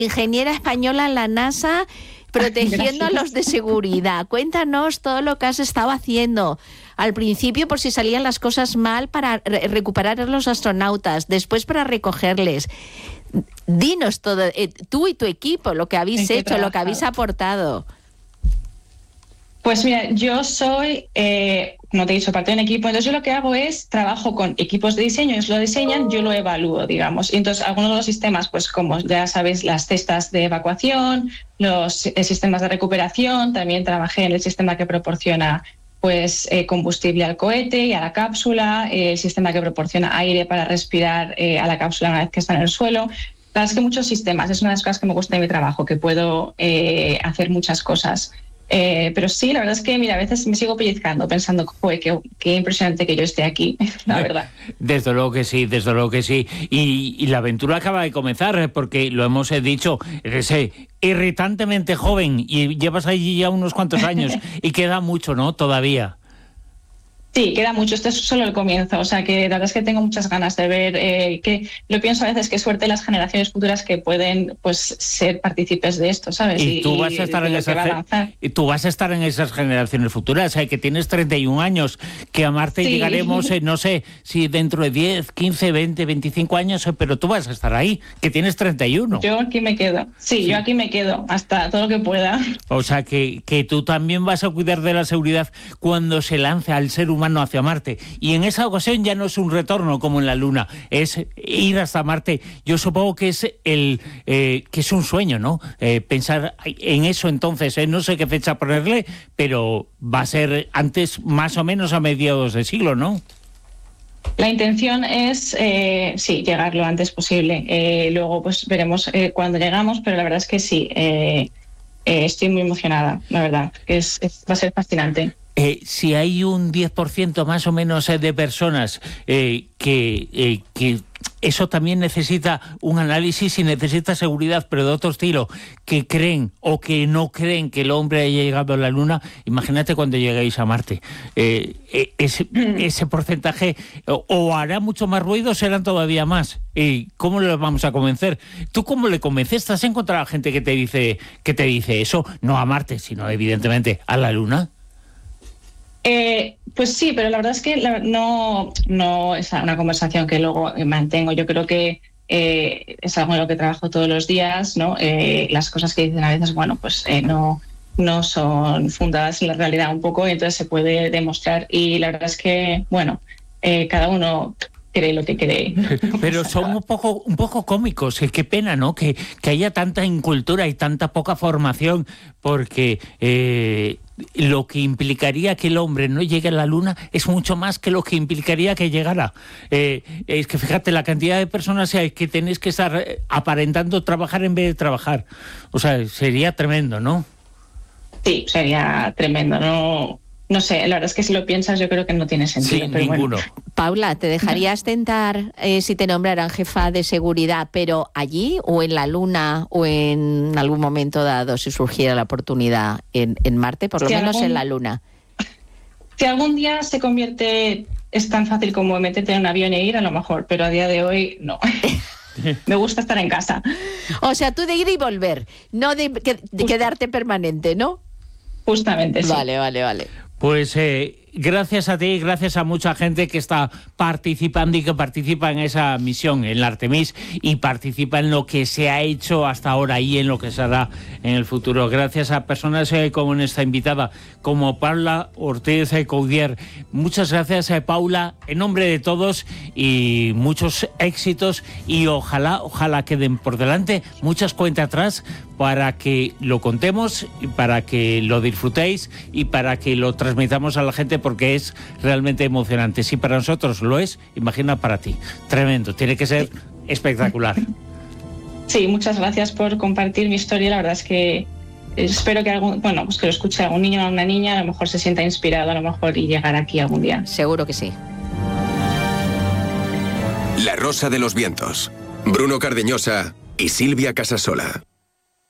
ingeniera española en la NASA, protegiendo a los de seguridad. Cuéntanos todo lo que has estado haciendo. Al principio, por si salían las cosas mal, para recuperar a los astronautas, después para recogerles. Dinos todo, tú y tu equipo, lo que habéis hecho, lo que habéis aportado. Pues mira, yo soy, como te he dicho, parte de un equipo. Entonces yo lo que hago es trabajo con equipos de diseño, ellos lo diseñan, yo lo evalúo, digamos. Y entonces algunos de los sistemas, pues como ya sabéis, las cestas de evacuación, los sistemas de recuperación, también trabajé en el sistema que proporciona pues combustible al cohete y a la cápsula, el sistema que proporciona aire para respirar a la cápsula una vez que está en el suelo. La verdad es que muchos sistemas, es una de las cosas que me gusta de mi trabajo, que puedo hacer muchas cosas. Pero sí, la verdad es que, mira, a veces me sigo pellizcando pensando, joder, qué impresionante que yo esté aquí, la verdad. Desde luego que sí, desde luego que sí. Y la aventura acaba de comenzar, porque lo hemos dicho, eres irritantemente joven y llevas allí ya unos cuantos años y queda mucho, ¿no? Todavía. Sí, queda mucho. Esto es solo el comienzo. O sea, que la verdad es que tengo muchas ganas de ver que lo pienso a veces, qué suerte las generaciones futuras que pueden pues ser partícipes de esto, ¿sabes? Y tú vas a estar en esas generaciones futuras, que tienes 31 años, que a Marte llegaremos, no sé, si dentro de 10, 15, 20, 25 años, pero tú vas a estar ahí, que tienes 31. Yo aquí me quedo. Sí, yo aquí me quedo hasta todo lo que pueda. O sea, que tú también vas a cuidar de la seguridad cuando se lance al ser humano hacia Marte, y en esa ocasión ya no es un retorno como en la Luna, es ir hasta Marte. Yo supongo que es que es un sueño, ¿no? Pensar en eso entonces, no sé qué fecha ponerle, pero va a ser antes, más o menos a mediados de siglo, ¿no? La intención es, sí, llegar lo antes posible. Luego pues veremos cuándo llegamos, pero la verdad es que sí, estoy muy emocionada, la verdad, que va a ser fascinante. Si hay un 10% más o menos de personas que eso también necesita un análisis y necesita seguridad, pero de otro estilo, que creen o que no creen que el hombre haya llegado a la Luna, imagínate cuando lleguéis a Marte. Ese porcentaje o hará mucho más ruido o serán todavía más. ¿Cómo le vamos a convencer? ¿Tú cómo le convences? ¿Has encontrado gente que te dice eso? No a Marte, sino evidentemente a la Luna. Pues sí, pero la verdad es que no es una conversación que luego mantengo. Yo creo que es algo en lo que trabajo todos los días, ¿no? Las cosas que dicen a veces, bueno, pues no son fundadas en la realidad un poco, y entonces se puede demostrar. Y la verdad es que, bueno, cada uno cree lo que cree. Pero son un poco cómicos. Qué pena, ¿no? Que haya tanta incultura y tanta poca formación, porque lo que implicaría que el hombre no llegue a la Luna es mucho más que lo que implicaría que llegara. Es que fíjate la cantidad de personas que tenéis que estar aparentando trabajar en vez de trabajar. O sea, sería tremendo, ¿no? Sí, sería tremendo. No sé, la verdad es que si lo piensas yo creo que no tiene sentido. Sí, pero ninguno. Bueno. Paula, ¿te dejarías tentar si te nombraran jefa de seguridad, pero allí o en la Luna o en algún momento dado, si surgiera la oportunidad en Marte, por lo menos en la Luna? Si algún día se convierte, es tan fácil como meterte en un avión e ir, a lo mejor, pero a día de hoy no. Me gusta estar en casa. O sea, tú de ir y volver, no de quedarte permanente, ¿no? Justamente, sí. Vale. Pues gracias a ti, gracias a mucha gente que está participando y que participa en esa misión, en la Artemis, y participa en lo que se ha hecho hasta ahora y en lo que se hará en el futuro. Gracias a personas como esta invitada, como Paula Ortiz Coudier. Muchas gracias, Paula, en nombre de todos, y muchos éxitos, y ojalá queden por delante muchas cuentas atrás para que lo contemos, y para que lo disfrutéis y para que lo transmitamos a la gente, porque es realmente emocionante. Si para nosotros lo es, imagina para ti. Tremendo, tiene que ser espectacular. Sí, muchas gracias por compartir mi historia. La verdad es que espero que que lo escuche algún niño o una niña, a lo mejor se sienta inspirado, a lo mejor, y llegar aquí algún día. Seguro que sí. La Rosa de los Vientos. Bruno Cardeñosa y Silvia Casasola.